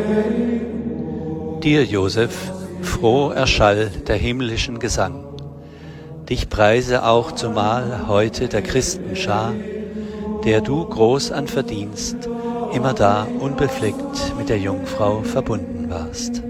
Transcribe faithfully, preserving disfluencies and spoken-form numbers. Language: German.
Dir, Josef, froh erschall der himmlischen Gesang. Dich preise auch zumal heute der Christenschar, der du groß an Verdienst immerdar unbefleckt mit der Jungfrau verbunden warst.